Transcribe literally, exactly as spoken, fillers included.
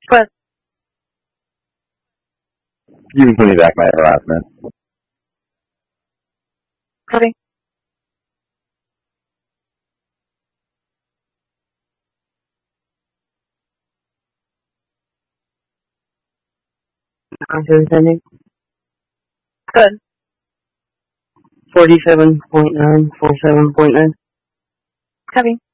Go ahead. You can put me back my harassment. Copy. Content pending. Good. Forty-seven point nine. Forty-seven point nine. Copy.